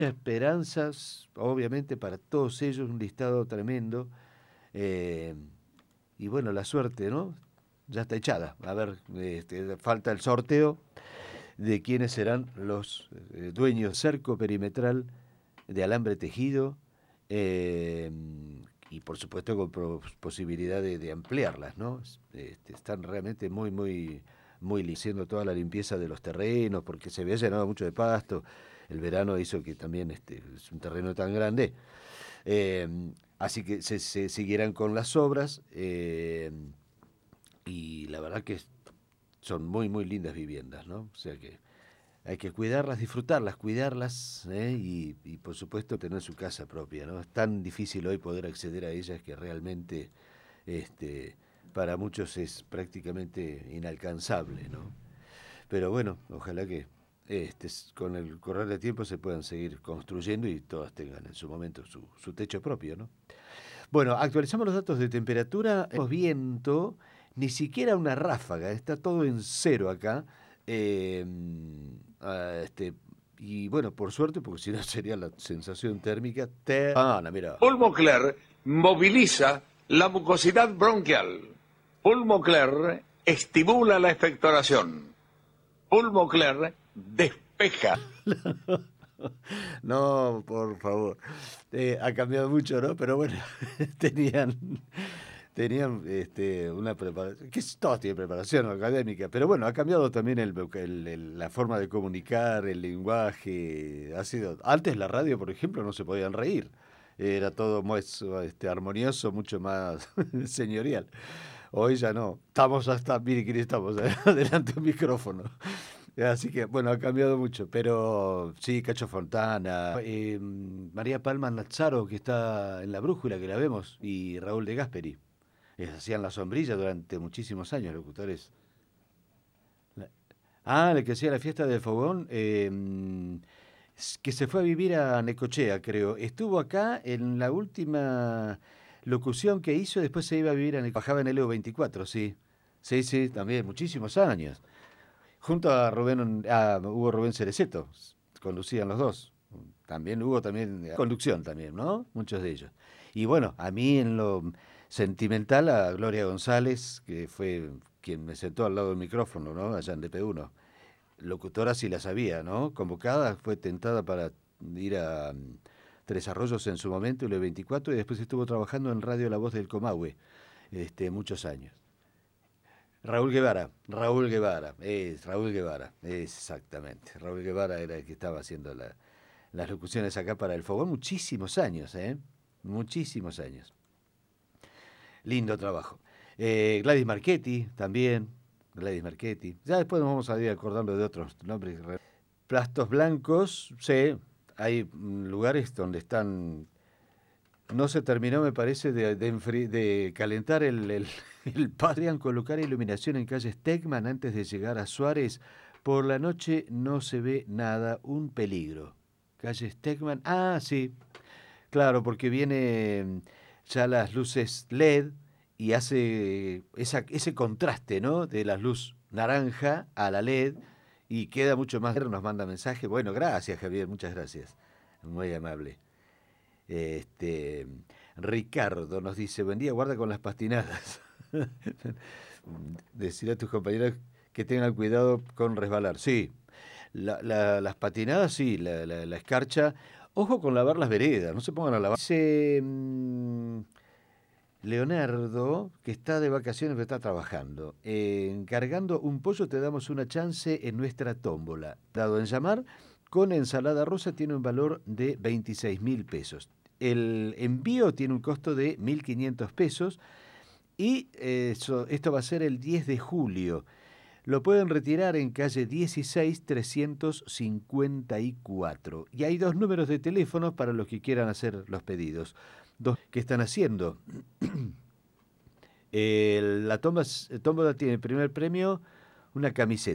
esperanzas, obviamente, para todos ellos, un listado tremendo. eh, y bueno, la suerte, ¿no? Ya está echada. A ver, falta el sorteo de quiénes serán los dueños cerco perimetral de alambre tejido, eh, y por supuesto con posibilidad de ampliarlas, ¿no? Están realmente muy haciendo toda la limpieza de los terrenos, porque se había llenado mucho de pasto. El verano hizo que también es un terreno tan grande. Eh, Así que se siguieran con las obras, y la verdad que son muy lindas viviendas, ¿no? O sea que hay que cuidarlas, disfrutarlas, cuidarlas, y por supuesto tener su casa propia, ¿no? Es tan difícil hoy poder acceder a ellas que realmente este, para muchos es prácticamente inalcanzable, ¿no? Pero bueno, ojalá que con el correr del tiempo se puedan seguir construyendo y todas tengan en su momento su techo propio, ¿no? Bueno, actualizamos los datos de temperatura. Viento, ni siquiera una ráfaga, está todo en cero acá. Eh, ah, este, y bueno, por suerte, porque si no sería la sensación térmica. Mira. Pulmocler moviliza la mucosidad bronquial. Pulmocler estimula la expectoración. Pulmocler despeja. No, por favor. Ha cambiado mucho, ¿no? Pero bueno, tenían, tenían una preparación, que todos tienen preparación académica, pero bueno, ha cambiado también la forma de comunicar, el lenguaje. Antes la radio, por ejemplo, no se podían reír. Era todo más armonioso, mucho más señorial. Hoy ya no. Estamos hasta, mire quién estamos, delante de un micrófono. Así que, bueno, ha cambiado mucho, pero sí, Cacho Fontana, María Palma Nazzaro, que está en La Brújula, que la vemos, y Raúl de Gasperi. Hacían La Sombrilla durante muchísimos años, locutores. El que hacía la fiesta del fogón, que se fue a vivir a Necochea, creo. Estuvo acá en la última locución que hizo, después se iba a vivir a Necochea. Bajaba en el EU24, sí. Sí, sí, también, muchísimos años. Junto a Hugo Rubén Cereceto, conducían los dos. También hubo conducción también, ¿no? Muchos de ellos. Y bueno, a mí en lo sentimental a Gloria González, que fue quien me sentó al lado del micrófono, ¿no? Allá en DP1. Locutora sí la sabía, ¿no? Convocada, fue tentada para ir a Tres Arroyos en su momento, el 24, y después estuvo trabajando en Radio La Voz del Comahue, muchos años. Raúl Guevara, exactamente. Raúl Guevara era el que estaba haciendo las locuciones acá para el Fogón muchísimos años, ¿eh? Muchísimos años. Lindo trabajo. Gladys Marchetti también, Gladys Marchetti. Ya después nos vamos a ir acordando de otros nombres. Plastos blancos, sí, hay lugares donde están. No se terminó, me parece, de calentar el Podrían colocar iluminación en calle Stegman antes de llegar a Suárez. Por la noche no se ve nada, un peligro. Calle Stegman, sí, claro, porque viene ya las luces LED y hace ese contraste, ¿no? De la luz naranja a la LED y queda mucho más. Nos manda mensaje. Bueno, gracias, Javier, muchas gracias. Muy amable. Este, Ricardo nos dice, buen día, guarda con las pastinadas. Decir a tus compañeros que tengan cuidado con resbalar. Sí, las patinadas, sí, la escarcha. Ojo con lavar las veredas, no se pongan a lavar. Dice Leonardo, que está de vacaciones pero está trabajando. Encargando un pollo te damos una chance en nuestra tómbola. Dado en llamar, con ensalada rosa tiene un valor de 26.000 pesos. El envío tiene un costo de 1.500 pesos y esto va a ser el 10 de julio. Lo pueden retirar en calle 16 354. Y hay dos números de teléfono para los que quieran hacer los pedidos. Dos que están haciendo. La tómbola tiene el primer premio una camiseta.